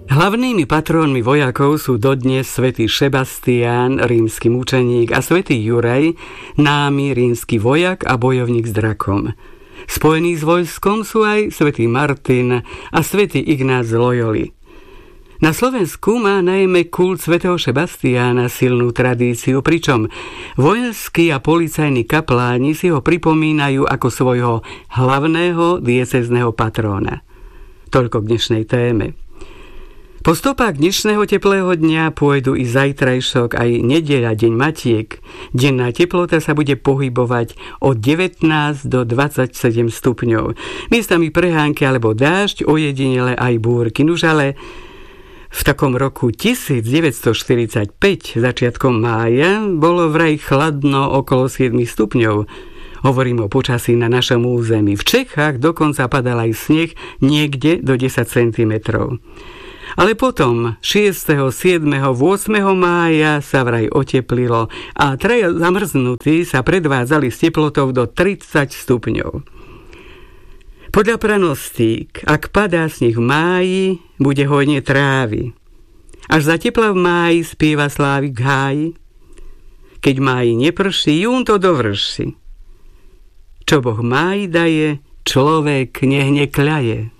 Hlavnými patrónmi vojakov sú dodnes svätý Šebastián, rímsky mučeník, a svätý Juraj, námy rímsky vojak a bojovník s drakom. Spojený s vojskom sú aj svätý Martin a svätý Ignác z Loyoli. Na Slovensku má najmä kult svätého Šebastiána silnú tradíciu, pričom vojenskí a policajní kapláni si ho pripomínajú ako svojho hlavného diecézneho patróna. Toľko k dnešnej téme. Po stopách dnešného teplého dňa pôjdu i zajtrajšok aj nedeľa, deň Matiek. Denná teplota sa bude pohybovať od 19 do 27 stupňov. Miestami prehánky alebo dážď, ojedinele aj búrky. Nuž ale v takom roku 1945, začiatkom mája, bolo vraj chladno okolo 7 stupňov. Hovorím o počasí na našom území. V Čechách dokonca padal aj sneh niekde do 10 cm. Ale potom 6., 7., 8. mája sa vraj oteplilo a traja zamrznutí sa predvádzali s teplotou do 30 stupňov. Podľa pranostík, ak padá sneh v máji, bude hojne trávy. Až za tepla v máji spieva slávik v háji. Keď máji neprší, jún to dovrší. Čo Boh máji daje, človek nech nekľaje.